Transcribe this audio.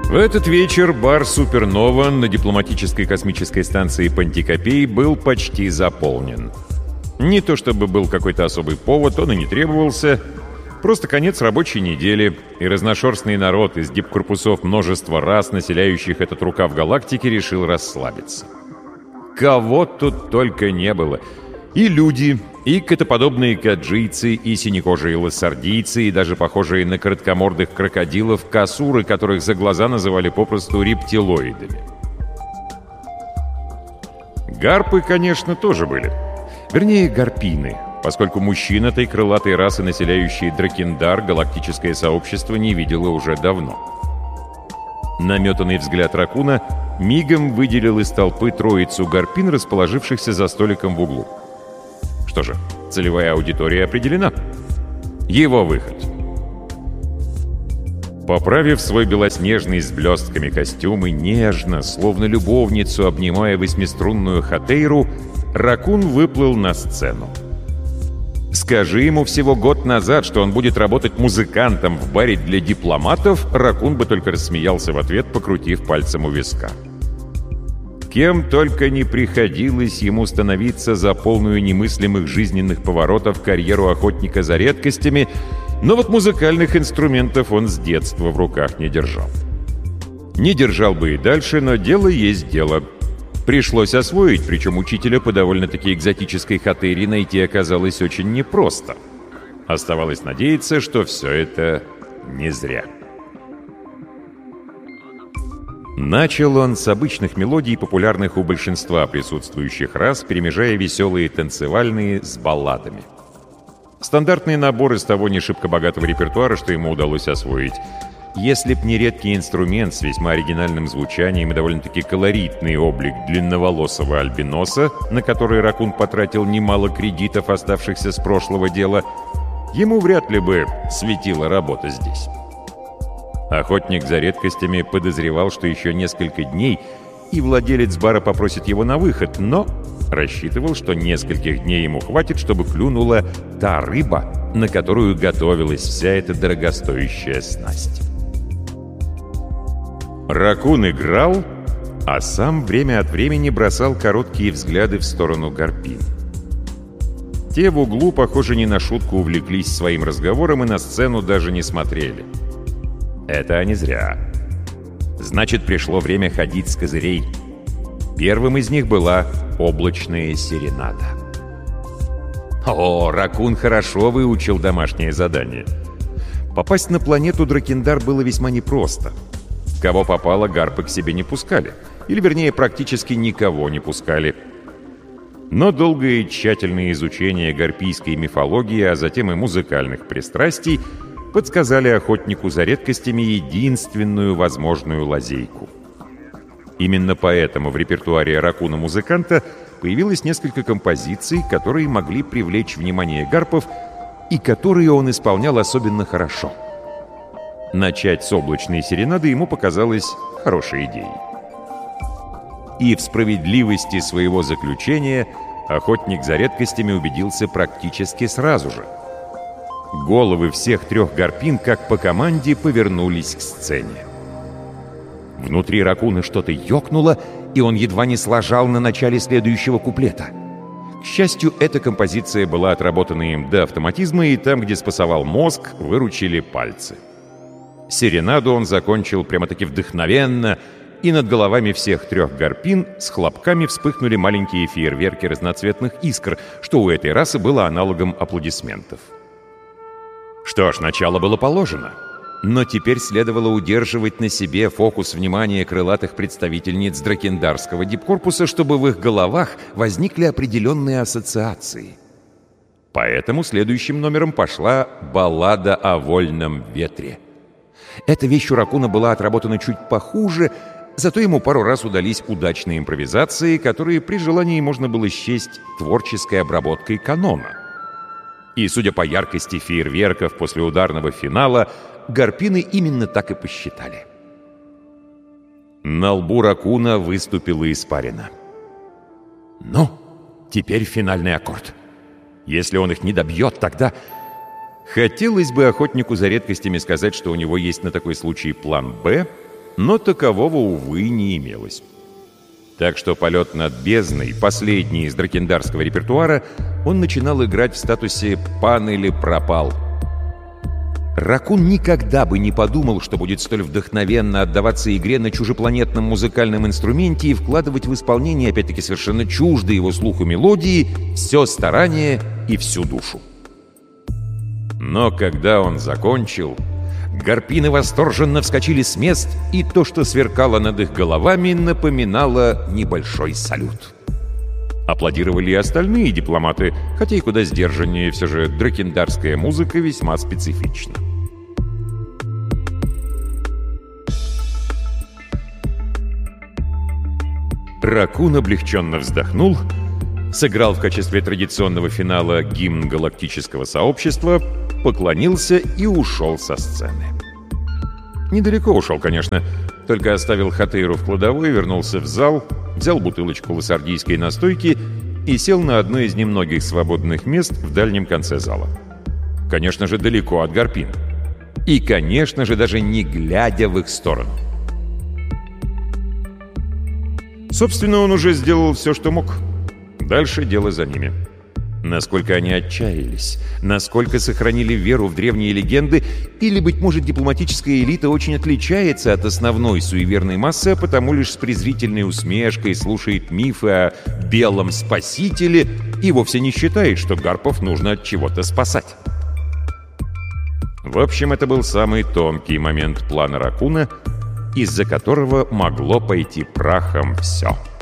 В этот вечер бар «Супернова» на дипломатической космической станции Пантикопей был почти заполнен. Не то чтобы был какой-то особый повод, он и не требовался. Просто конец рабочей недели, и разношерстный народ из дипкорпусов множества рас, населяющих этот рукав галактики, решил расслабиться. Кого тут только не было. И люди, и китоподобные каджийцы, и синекожие лассардийцы, и даже похожие на короткомордых крокодилов касуры, которых за глаза называли попросту рептилоидами. Гарпы, конечно, тоже были. Вернее, гарпины, поскольку мужчин этой крылатой расы, населяющей Дракендар, галактическое сообщество не видело уже давно. Наметанный взгляд Ракуна мигом выделил из толпы троицу гарпин, расположившихся за столиком в углу. Что же, целевая аудитория определена. Его выход. Поправив свой белоснежный с блестками костюм и нежно, словно любовницу, обнимая восьмиструнную хатейру, Ракун выплыл на сцену. Скажи ему всего год назад, что он будет работать музыкантом в баре для дипломатов, Ракун бы только рассмеялся в ответ, покрутив пальцем у виска. Кем только не приходилось ему становиться за полную немыслимых жизненных поворотов карьеру охотника за редкостями, но вот музыкальных инструментов он с детства в руках не держал. Не держал бы и дальше, но дело есть дело. Пришлось освоить, причем учителя по довольно-таки экзотической хатейре найти оказалось очень непросто. Оставалось надеяться, что все это не зря. Начал он с обычных мелодий, популярных у большинства присутствующих рас, перемежая веселые танцевальные с балладами. Стандартный набор из того не шибко богатого репертуара, что ему удалось освоить. Если б не редкий инструмент с весьма оригинальным звучанием и довольно-таки колоритный облик длинноволосого альбиноса, на который Ракун потратил немало кредитов, оставшихся с прошлого дела, ему вряд ли бы светила работа здесь. Охотник за редкостями подозревал, что еще несколько дней, и владелец бара попросит его на выход, но рассчитывал, что нескольких дней ему хватит, чтобы клюнула та рыба, на которую готовилась вся эта дорогостоящая снасть. Ракун играл, а сам время от времени бросал короткие взгляды в сторону гарпин. Те в углу, похоже, не на шутку увлеклись своим разговором и на сцену даже не смотрели. Это они зря. Значит, пришло время ходить с козырей. Первым из них была облачная серенада. О, Ракун хорошо выучил домашнее задание. Попасть на планету Дракендар было весьма непросто. Кого попало, гарпы к себе не пускали. Или, вернее, практически никого не пускали. Но долгое и тщательное изучение гарпийской мифологии, а затем и музыкальных пристрастий подсказали охотнику за редкостями единственную возможную лазейку. Именно поэтому в репертуаре Ракуна-музыканта появилось несколько композиций, которые могли привлечь внимание гарпов и которые он исполнял особенно хорошо. Начать с облачной серенады ему показалось хорошей идеей. И в справедливости своего заключения охотник за редкостями убедился практически сразу же. Головы всех трех гарпин, как по команде, повернулись к сцене. Внутри Ракуна что-то ёкнуло, и он едва не сложал на начале следующего куплета. К счастью, эта композиция была отработана им до автоматизма, и там, где спасовал мозг, выручили пальцы. Серенаду он закончил прямо-таки вдохновенно, и над головами всех трех гарпин с хлопками вспыхнули маленькие фейерверки разноцветных искр, что у этой расы было аналогом аплодисментов. Что ж, начало было положено. Но теперь следовало удерживать на себе фокус внимания крылатых представительниц дракендарского дипкорпуса, чтобы в их головах возникли определенные ассоциации. Поэтому следующим номером пошла баллада о вольном ветре. Эта вещь у Ракуна была отработана чуть похуже, зато ему пару раз удались удачные импровизации, которые при желании можно было счесть творческой обработкой канона. И, судя по яркости фейерверков после ударного финала, гарпины именно так и посчитали. На лбу Ракуна выступила испарина. Ну, теперь финальный аккорд. Если он их не добьет, тогда... Хотелось бы охотнику за редкостями сказать, что у него есть на такой случай план «Б», но такового, увы, не имелось. Так что полет над бездной, последний из дракендарского репертуара, он начинал играть в статусе «пан» или «пропал». Ракун никогда бы не подумал, что будет столь вдохновенно отдаваться игре на чужепланетном музыкальном инструменте и вкладывать в исполнение, опять-таки, совершенно чуждые его слуху мелодии, все старание и всю душу. Но когда он закончил, гарпины восторженно вскочили с мест, и то, что сверкало над их головами, напоминало небольшой салют. Аплодировали и остальные дипломаты, хотя и куда сдержаннее, все же дракендарская музыка весьма специфична. Ракун облегченно вздохнул, сыграл в качестве традиционного финала гимн галактического сообщества, поклонился и ушел со сцены. Недалеко ушел, конечно, только оставил Хатейру в кладовой, вернулся в зал, взял бутылочку лосардийской настойки и сел на одно из немногих свободных мест в дальнем конце зала. Конечно же, далеко от гарпин. И, конечно же, даже не глядя в их сторону. Собственно, он уже сделал все, что мог. Дальше дело за ними. Насколько они отчаялись, насколько сохранили веру в древние легенды, или, быть может, дипломатическая элита очень отличается от основной суеверной массы, а потому лишь с презрительной усмешкой слушает мифы о белом спасителе и вовсе не считает, что гарпов нужно от чего-то спасать. В общем, это был самый тонкий момент плана Ракуна, из-за которого могло пойти прахом все.